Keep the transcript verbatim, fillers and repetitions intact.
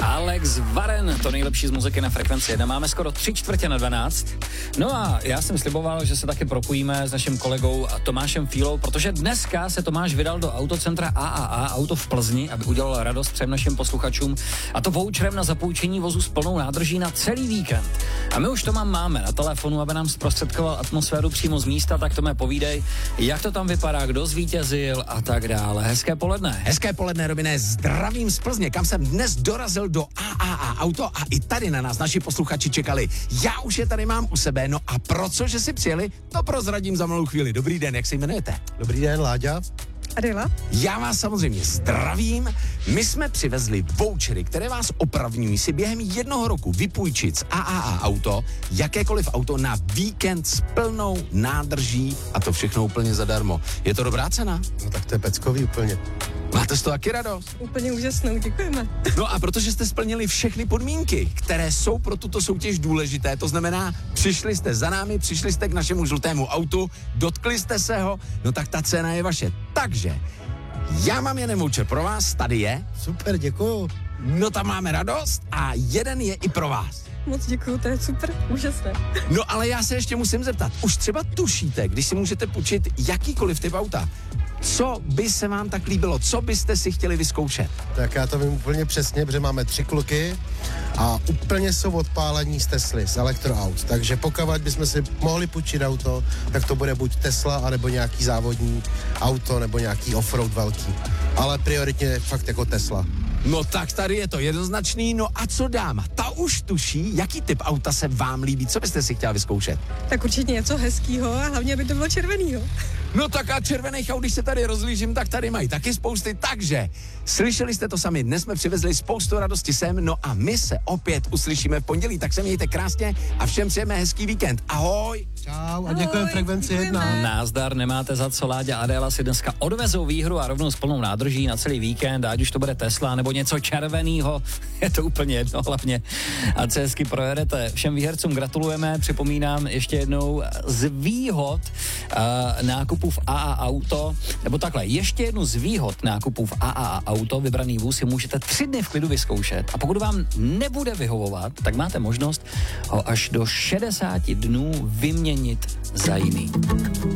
Alex Varen, to nejlepší z muziky na Frekvenci jedna. Máme skoro tři čtvrtě na dvanáct. No a já jsem sliboval, že se taky propojíme s naším kolegou Tomášem Fílou, protože dneska se Tomáš vydal do autocentra A A A, auto v Plzni, aby udělal radost třem našim posluchačům, a to voucherem na zapůjčení vozu s plnou nádrží na celý víkend. A my už to mám máme na telefonu, aby nám zprostředkoval atmosféru přímo z místa, tak to mě povídej, jak to tam vypadá, kdo zvítězil a tak dále. Hezké poledne. Hezké poledne, Robine, zdravím z Plzně, kam jsem dnes dorazil do A A A auto a i tady na nás naši posluchači čekali. Já už je tady mám u sebe, no a pro co, že si přijeli, to prozradím za malou chvíli. Dobrý den, jak se jmenujete? Dobrý den, Láďa. Adela? Já vás samozřejmě zdravím. My jsme přivezli vouchery, které vás opravňují si během jednoho roku vypůjčit z A A A auto, jakékoliv auto na víkend s plnou nádrží a to všechno úplně zadarmo. Je to dobrá cena? No tak to je peckový úplně. Máte z toho taky radost? Úplně úžasnou, děkujeme. No a protože jste splnili všechny podmínky, které jsou pro tuto soutěž důležité, to znamená, přišli jste za námi, přišli jste k našemu žlutému autu, dotkli jste se ho, no tak ta cena je vaše. Takže já mám jeden voucher pro vás, tady je. Super, děkuju. No tam máme radost a jeden je i pro vás. Moc děkuju, to je super, úžasné. No ale já se ještě musím zeptat, už třeba tušíte, když si můžete půjčit jakýkoliv typ auta, co by se vám tak líbilo, co byste si chtěli vyzkoušet? Tak já to vím úplně přesně, protože máme tři kluky a úplně jsou odpálení z Tesly, z elektroaut. Takže pokud bychom si mohli půjčit auto, tak to bude buď Tesla, anebo nějaký závodní auto, nebo nějaký offroad velký. Ale prioritně fakt jako Tesla. No tak tady je to jednoznačný, no a co dáma? Ta už tuší, jaký typ auta se vám líbí, co byste si chtěla vyzkoušet? Tak určitě něco hezkýho a hlavně, aby to bylo červenýho. No tak a červených aut, když se tady rozlížím, tak tady mají taky spousty, takže slyšeli jste to sami, dnes jsme přivezli spoustu radosti sem, no a my se opět uslyšíme v pondělí, tak se mějte krásně a všem přejeme hezký víkend. Ahoj! Čau a děkujeme Frekvenci jedna. Názdar, nemáte za co, Láďa a Adela si dneska odvezou výhru a rovnou s plnou nádrží na celý víkend, ať už to bude Tesla nebo něco červenýho, je to úplně jedno hlavně. A co hezky projedete. Všem výhercům gratulujeme, připomínám ještě jednou z výhod uh, nákupů v A A Auto, nebo takhle, ještě jednu z výhod nákupů v A A Auto, vybraný vůz si můžete tři dny v klidu vyzkoušet a pokud vám nebude vyhovovat, tak máte možnost ho až do šedesáti dnů vyměnit za jiný.